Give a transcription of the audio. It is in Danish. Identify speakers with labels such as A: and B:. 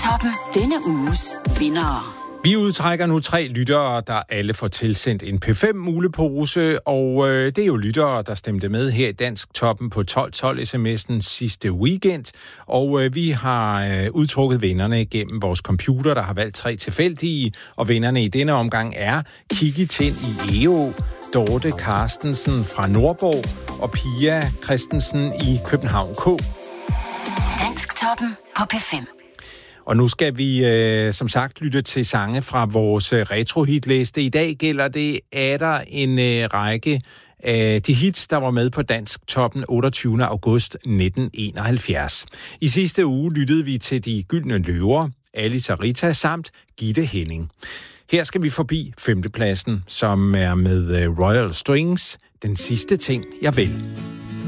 A: Toppen denne uges vindere.
B: Vi udtrækker nu 3 lyttere, der alle får tilsendt en P5-mulepose, og det er jo lyttere, der stemte med her i Dansk Toppen på 1212 sms'en sidste weekend, og vi har udtrukket vinderne gennem vores computer, der har valgt 3 tilfældige, og vinderne i denne omgang er Kiki Tind i EO, Dorte Carstensen fra Nordborg og Pia Christensen i København K.
A: Dansk Toppen på P5.
B: Og nu skal vi som sagt lytte til sange fra vores retrohitliste. I dag gælder det en række af de hits, der var med på Dansk Toppen 28. august 1971. I sidste uge lyttede vi til De Gyldne Løver, Alice og Rita samt Gitte Henning. Her skal vi forbi 5. pladsen, som er med Royal Strings, Den sidste ting, jeg vil.